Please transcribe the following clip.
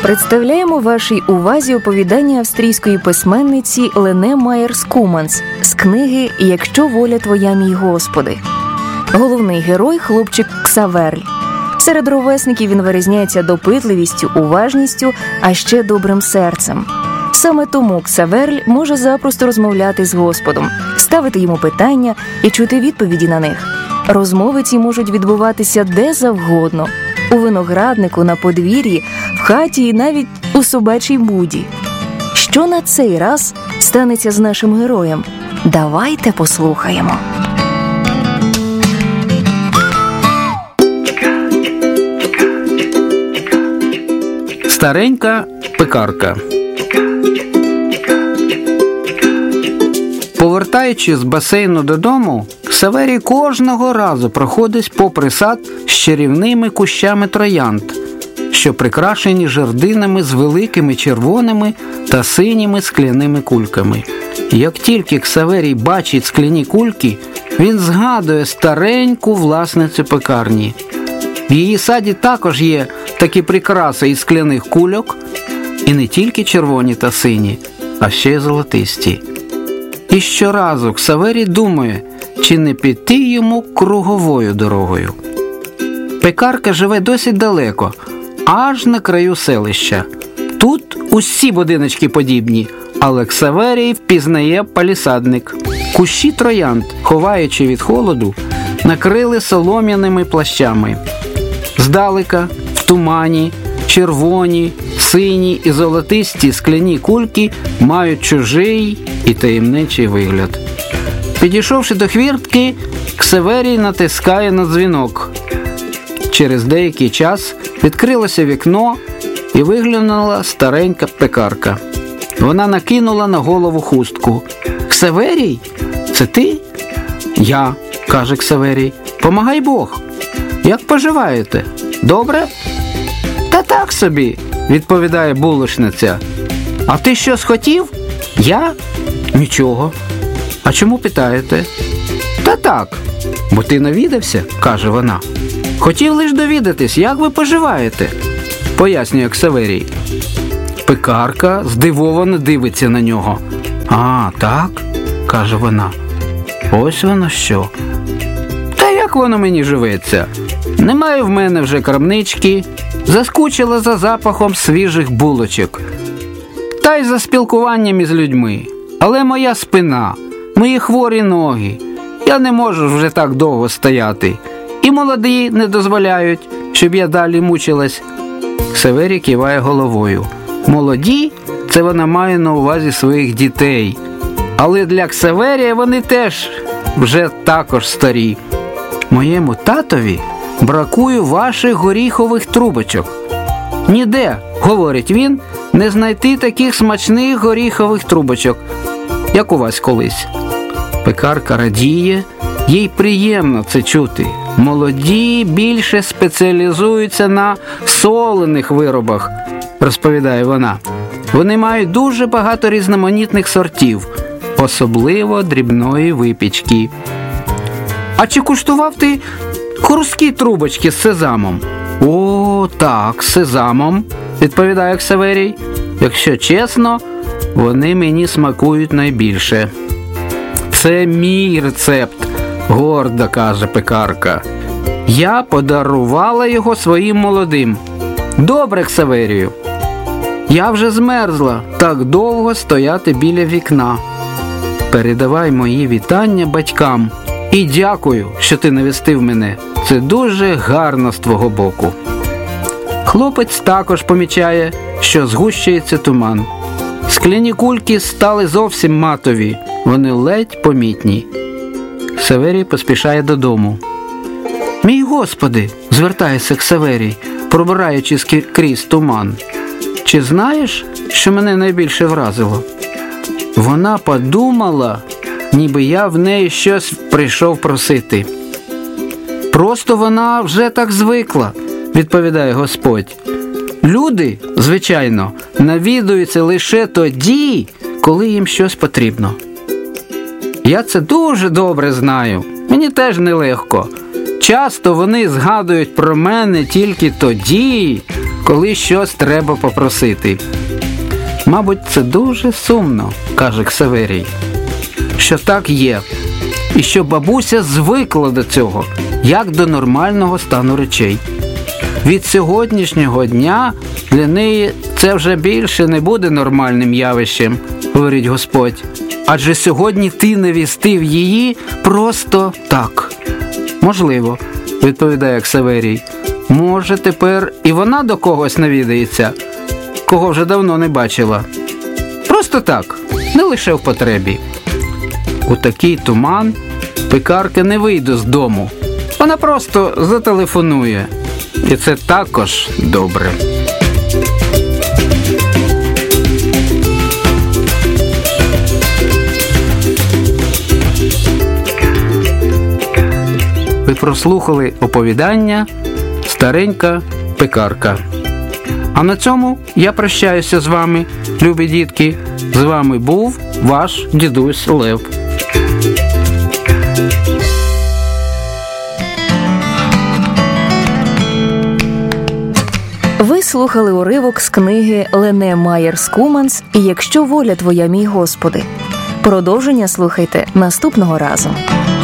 Представляємо вашій увазі оповідання австрійської письменниці Лене Майєрс-Куманс з книги «Якщо воля твоя, мій Господи». Головний герой – хлопчик Ксаверль. Серед ровесників він вирізняється допитливістю, уважністю, а ще добрим серцем. Саме тому Ксаверль може запросто розмовляти з Господом, ставити йому питання і чути відповіді на них. Розмови ці можуть відбуватися де завгодно – у винограднику, на подвір'ї, в хаті і навіть у собачій буді. Що на цей раз станеться з нашим героєм? Давайте послухаємо. Старенька пекарка. Повертаючи з басейну додому, Ксаверій кожного разу проходить попри сад з чарівними кущами троянд, що прикрашені жердинами з великими червоними та синіми скляними кульками. Як тільки Ксаверій бачить скляні кульки, він згадує стареньку власницю пекарні. В її саді також є такі прикраси із скляних кульок, і не тільки червоні та сині, а ще й золотисті. І щоразу Ксаверій думає, чи не піти йому круговою дорогою. Пекарка живе досить далеко, аж на краю селища. Тут усі будиночки подібні, але Ксаверій впізнає палісадник. Кущі троянд, ховаючи від холоду, накрили солом'яними плащами. Здалека, в тумані, червоні, сині і золотисті скляні кульки мають чужий і таємничий вигляд. Підійшовши до хвіртки, Ксаверій натискає на дзвінок. Через деякий час відкрилося вікно і виглянула старенька пекарка. Вона накинула на голову хустку. «Ксаверій, це ти?» «Я», – каже Ксаверій. «Помагай Бог. Як поживаєте? Добре?» «Та так собі», – відповідає булочниця. «А ти щось хотів?» «Я? Нічого». «А чому питаєте?» «Та так, бо ти навідався», – каже вона. «Хотів лиш довідатись, як ви поживаєте», – пояснює Ксаверій. Пекарка здивовано дивиться на нього. «А, так?» – каже вона. «Ось воно що. Та як воно мені живеться? Немає в мене вже крамнички, заскучила за запахом свіжих булочок. Та й за спілкуванням із людьми. Але моя спина, мої хворі ноги, я не можу вже так довго стояти. І молоді не дозволяють, щоб я далі мучилась». Ксаверій киває головою. Молоді – це вона має на увазі своїх дітей. Але для Ксаверія вони теж вже також старі. «Моєму татові бракує ваших горіхових трубочок. Ніде, – говорить він, – не знайти таких смачних горіхових трубочок, як у вас колись». Пекарка радіє, їй приємно це чути. Молоді більше спеціалізуються на солених виробах, розповідає вона. Вони мають дуже багато різноманітних сортів, особливо дрібної випічки. «А чи куштував ти хрусткі трубочки з сезамом?» «О, так, з сезамом», – відповідає Ксаверій. «Якщо чесно, вони мені смакують найбільше». «Це мій рецепт», – гордо каже пекарка. «Я подарувала його своїм молодим». «Добре, Ксаверію. Я вже змерзла так довго стояти біля вікна. Передавай мої вітання батькам і дякую, що ти навістив мене. Це дуже гарно з твого боку». Хлопець також помічає, що згущується туман. Скляні кульки стали зовсім матові, вони ледь помітні. Ксаверій поспішає додому. «Мій Господи!» – звертається Ксаверій, пробираючись крізь туман. «Чи знаєш, що мене найбільше вразило?» Вона подумала, ніби я в неї щось прийшов просити. «Просто вона вже так звикла», – відповідає Господь. «Люди, звичайно, навідуються лише тоді, коли їм щось потрібно. Я це дуже добре знаю, мені теж нелегко. Часто вони згадують про мене тільки тоді, коли щось треба попросити. Мабуть, це дуже сумно, каже Ксаверій, що так є, і що бабуся звикла до цього, як до нормального стану речей. Від сьогоднішнього дня для неї це вже більше не буде нормальним явищем, говорить Господь. Адже сьогодні ти навістив її просто так. Можливо, відповідає Ксаверій. Може, тепер і вона до когось навідається, кого вже давно не бачила. Просто так, не лише в потребі. У такий туман пекарка не вийде з дому. Вона просто зателефонує. І це також добре. Ви прослухали оповідання «Старенька пекарка». А на цьому я прощаюся з вами, любі дітки. З вами був ваш дідусь Лев. Ви слухали уривок з книги Лене Майер Скуманс «Якщо воля твоя, мій Господи». Продовження слухайте наступного разу.